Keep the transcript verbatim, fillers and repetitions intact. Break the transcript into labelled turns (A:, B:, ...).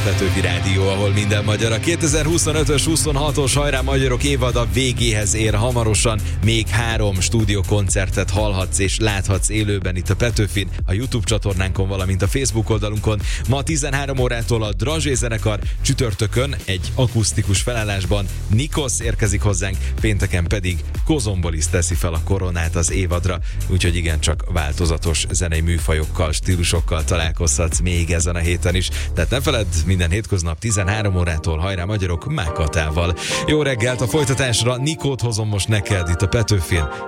A: Petőfi Rádió, ahol minden magyar. A kétezer-huszonötös huszonhatos Hajrá Magyarok évada végéhez ér hamarosan. Még három stúdiókoncertet hallhatsz és láthatsz élőben itt a Petőfin, a YouTube csatornánkon, valamint a Facebook oldalunkon. Ma tizenhárom órától a Drazsé zenekar, csütörtökön egy akusztikus felállásban Nikos érkezik hozzánk, pénteken pedig Kozombolis teszi fel a koronát az évadra, úgyhogy igencsak változatos zenei műfajokkal, stílusokkal találkozhatsz még ezen a héten is. Tehát ne feledd, minden hétköznap tizenhárom órától Hajrá Magyarok Mákatával. Jó reggelt, a folytatásra Nikót hozom most neked itt a Petőfin,